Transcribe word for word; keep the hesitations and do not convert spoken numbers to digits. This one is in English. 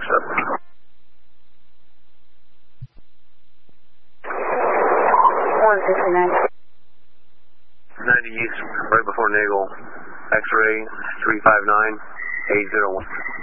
accept. one sixty-nine. ninety east, right before Nagel, X-ray three five nine eight zero one.